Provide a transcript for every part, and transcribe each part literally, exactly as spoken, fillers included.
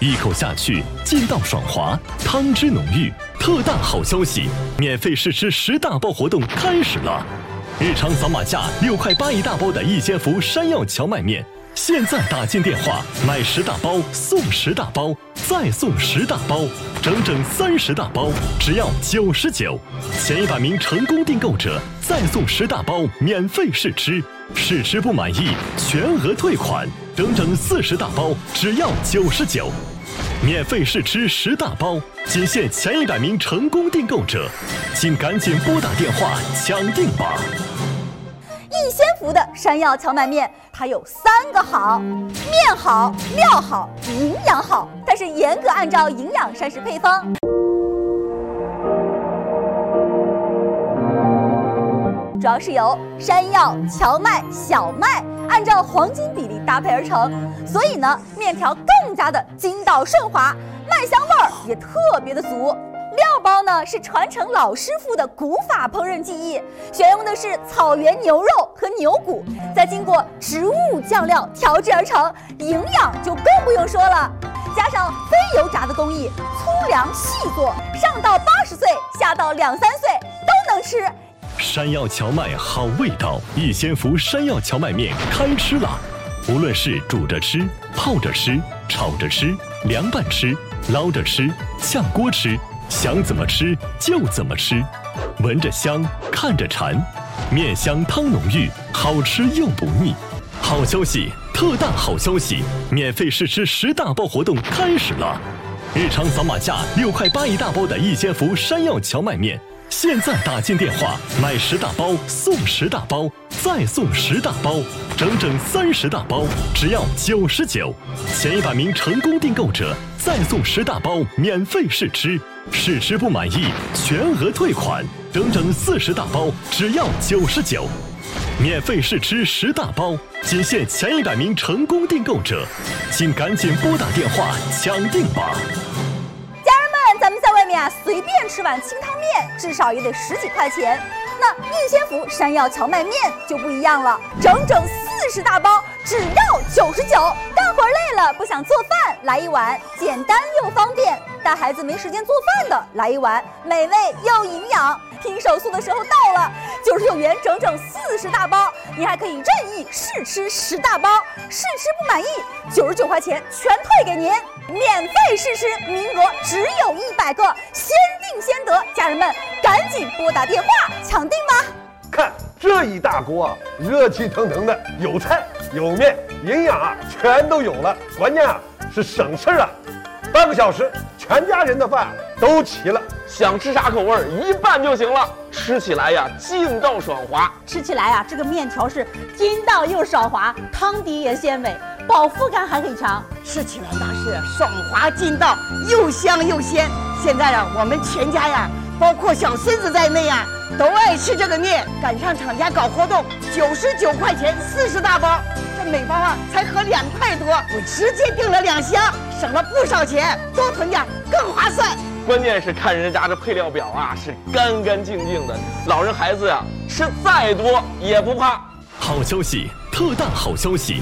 一口下去劲道爽滑，汤汁浓郁。特大好消息，免费试吃十大包活动开始了！日常扫码价六块八一大包的一仙福山药荞麦面，现在打进电话买十大包送十大包，再送十大包，整整三十大包，只要九十九。前一百名成功订购者再送十大包免费试吃，试吃不满意全额退款，整整四十大包，只要九十九。免费试吃十大包，仅限前一百名成功订购者，请赶紧拨打电话抢订吧！ 一仙福的山药荞麦面，它有三个好：面好、料好、营养好。但是严格按照营养膳食配方，主要是由山药、荞麦、小麦按照黄金比例搭配而成，所以呢，面条更加的筋道顺滑，麦香味儿也特别的足。料包呢是传承老师傅的古法烹饪技艺，选用的是草原牛肉和牛骨，再经过植物酱料调制而成，营养就更不用说了。加上非油炸的工艺，粗粮细做，上到八十岁，下到两三岁都能吃。 山药荞麦好味道，一仙福山药荞麦面开吃了！无论是煮着吃、泡着吃、炒着吃、凉拌吃、捞着吃、炝锅吃，想怎么吃就怎么吃，闻着香，看着馋，面香汤浓郁，好吃又不腻。好消息，特大好消息！免费试吃十大包活动开始了！日常扫码价六块八一大包的一仙福山药荞麦面，现在打进电话买十大包送十大包，再送十大包，整整三十大包，只要九十九。前一百名成功订购者再送十大包免费试吃，试吃不满意全额退款，整整四十大包，只要九十九。免费试吃十大包，仅限前一百名成功订购者，请赶紧拨打电话抢订吧！ 咱们在外面啊，随便吃碗清汤面，至少也得十几块钱。那一仙福山药荞麦面就不一样了，整整四十大包，只要九十九。干活累了不想做饭，来一碗简单又方便；带孩子没时间做饭的，来一碗美味又营养。拼手速的时候到了，九十九元整整四十大包，你还可以任意试吃十大包，试吃不满意，九十九块钱全退给您。免费试吃，名额只有一百个，先定先得，家人们赶紧拨打电话抢订吧！ 看这一大锅啊，热气腾腾的，有菜有面，营养啊全都有了，关键啊是省事啊，半个小时全家人的饭都齐了， 想吃啥口味一拌就行了，吃起来呀劲道爽滑， 吃起来呀这个面条是筋道又爽滑，汤底也鲜美，饱腹感还很强， 吃起来那是爽滑劲道，又香又鲜。现在啊，我们全家呀，包括小孙子在内呀，都爱吃这个面。赶上厂家搞活动，九十九块钱四十大包，这每包啊才合两块多，我直接订了两箱，省了不少钱，多囤点更划算。 关键是看人家这配料表啊，是干干净净的，老人孩子呀、啊、吃再多也不怕。 好消息，特大好消息！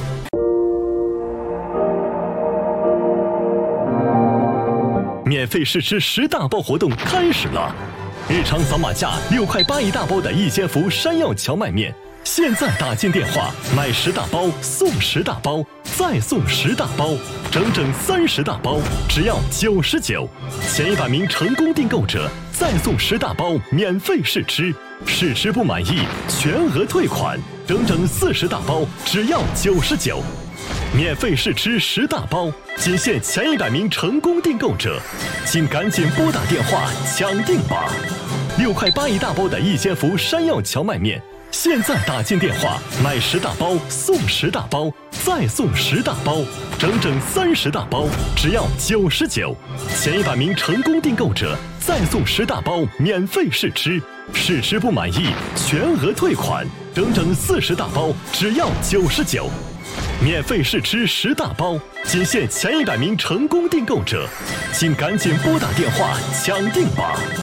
免费试吃十大包活动开始了！日常扫码价六块八一大包的一仙福山药荞麦面，现在打进电话买十大包送十大包，再送十大包，整整三十大包，只要九十九。前一百名成功订购者再送十大包免费试吃，试吃不满意全额退款，整整四十大包，只要九十九。免费试吃十大包，仅限前一百名成功订购者，请赶紧拨打电话抢订吧！六块八一大包的一仙福山药荞麦面，现在打进电话买十大包送十大包，再送十大包，整整三十大包，只要九十九。前一百名成功订购者再送十大包免费试吃，试吃不满意全额退款，整整四十大包，只要九十九。免费试吃十大包，仅限前一百名成功订购者，请赶紧拨打电话抢订吧！